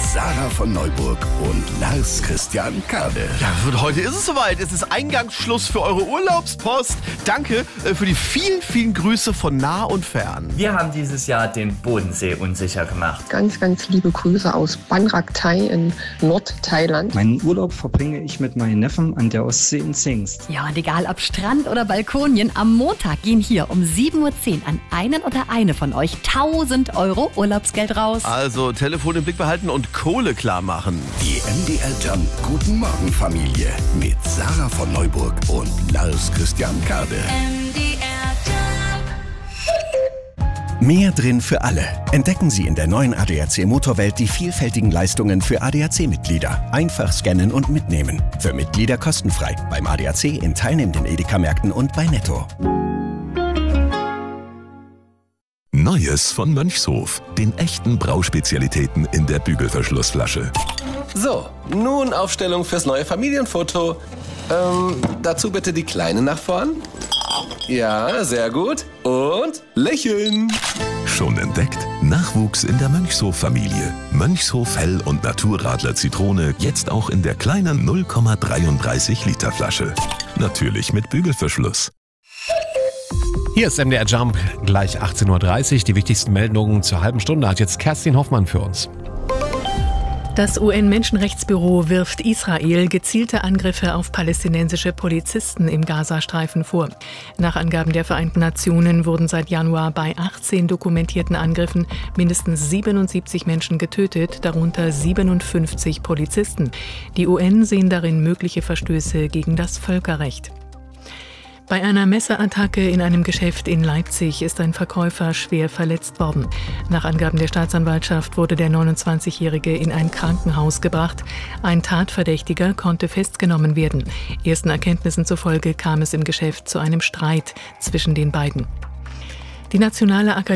Sarah von Neuburg und Lars Christian Kade. Ja, und heute ist es soweit. Es ist Eingangsschluss für eure Urlaubspost. Danke für die vielen, vielen Grüße von nah und fern. Wir haben dieses Jahr den Bodensee unsicher gemacht. Ganz, ganz liebe Grüße aus Ban Rak-Thai in Nordthailand. Meinen Urlaub verbringe ich mit meinen Neffen an der Ostsee in Zingst. Ja, und egal ob Strand oder Balkonien, am Montag gehen hier um 7.10 Uhr an einen oder eine von euch 1.000 Euro Urlaubsgeld raus. Also Telefon im Blick behalten und Kohle klar machen. Die MDR Jump Guten Morgen Familie mit Sarah von Neuburg und Lars Christian Kade. Mehr drin für alle. Entdecken Sie in der neuen ADAC Motorwelt die vielfältigen Leistungen für ADAC-Mitglieder. Einfach scannen und mitnehmen. Für Mitglieder kostenfrei. Beim ADAC in teilnehmenden Edeka-Märkten und bei Netto. Neues von Mönchshof. Den echten Brauspezialitäten in der Bügelverschlussflasche. So, nun Aufstellung fürs neue Familienfoto. Dazu bitte die Kleine nach vorn. Ja, sehr gut. Und lächeln. Schon entdeckt? Nachwuchs in der Mönchshof-Familie. Mönchshof Hell- und Naturradler Zitrone jetzt auch in der kleinen 0,33 Liter Flasche. Natürlich mit Bügelverschluss. Hier ist MDR Jump, gleich 18.30 Uhr. Die wichtigsten Meldungen zur halben Stunde hat jetzt Kerstin Hoffmann für uns. Das UN-Menschenrechtsbüro wirft Israel gezielte Angriffe auf palästinensische Polizisten im Gazastreifen vor. Nach Angaben der Vereinten Nationen wurden seit Januar bei 18 dokumentierten Angriffen mindestens 77 Menschen getötet, darunter 57 Polizisten. Die UN sehen darin mögliche Verstöße gegen das Völkerrecht. Bei einer Messerattacke in einem Geschäft in Leipzig ist ein Verkäufer schwer verletzt worden. Nach Angaben der Staatsanwaltschaft wurde der 29-Jährige in ein Krankenhaus gebracht. Ein Tatverdächtiger konnte festgenommen werden. Ersten Erkenntnissen zufolge kam es im Geschäft zu einem Streit zwischen den beiden. Die Nationale Akademie